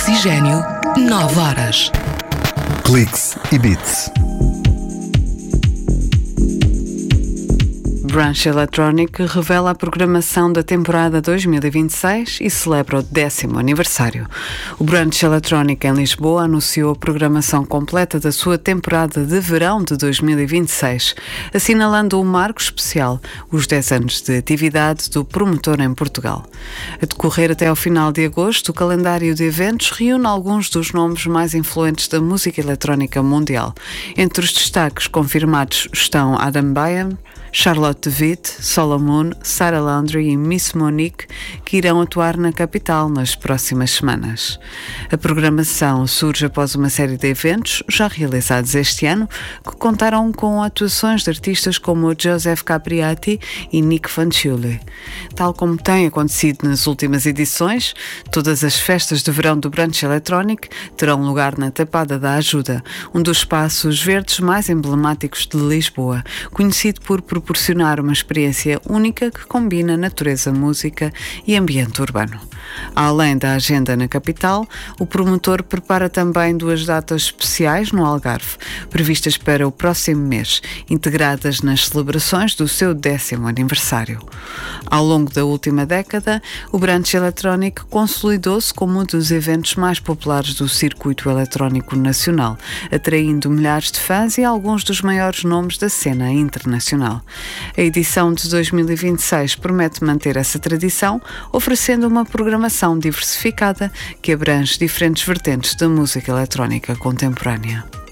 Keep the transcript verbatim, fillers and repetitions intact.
Oxigênio, nove horas. Cliques e Beats. Brunch Electronic revela a programação da temporada dois mil e vinte e seis e celebra o décimo aniversário. O Brunch Electronic em Lisboa anunciou a programação completa da sua temporada de verão de dois mil e vinte e seis, assinalando um marco especial, os dez anos de atividade do promotor em Portugal. A decorrer até ao final de agosto, o calendário de eventos reúne alguns dos nomes mais influentes da música eletrónica mundial. Entre os destaques confirmados estão Adam Bayern, Charlotte de Witte, Solomon, Sarah Laundry e Miss Monique, que irão atuar na capital nas próximas semanas. A programação surge após uma série de eventos já realizados este ano, que contaram com atuações de artistas como Joseph Capriati e Nick Fanciulli. Tal como tem acontecido nas últimas edições, todas as festas de verão do Brunch Electronic terão lugar na Tapada da Ajuda, um dos espaços verdes mais emblemáticos de Lisboa, conhecido por proporcionar uma experiência única que combina natureza, música e ambiente urbano. Além da agenda na capital, o promotor prepara também duas datas especiais no Algarve, previstas para o próximo mês, integradas nas celebrações do seu décimo aniversário. Ao longo da última década, o Brunch Electronic consolidou-se como um dos eventos mais populares do circuito eletrónico nacional, atraindo milhares de fãs e alguns dos maiores nomes da cena internacional. A edição de dois mil e vinte e seis promete manter essa tradição, oferecendo uma programação diversificada que abrange diferentes vertentes da música eletrónica contemporânea.